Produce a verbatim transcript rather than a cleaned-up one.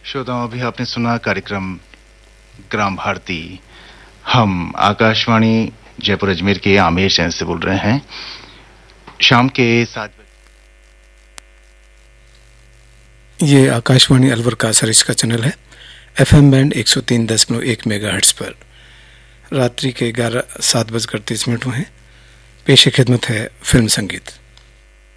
श्रोताओं, अभी आपने सुना कार्यक्रम ग्राम भारती। हम आकाशवाणी जयपुर अजमेर के आमेर शहर से बोल रहे हैं। शाम के सात बजे ये आकाशवाणी अलवर का सरिश का चैनल है। एफएम बैंड एक सौ तीन दशमलव एक मेगाहर्ट्ज पर रात्रि के ग्यारह सात बजकर तीस मिनट हुए हैं। पेश खिदमत है फिल्म संगीत।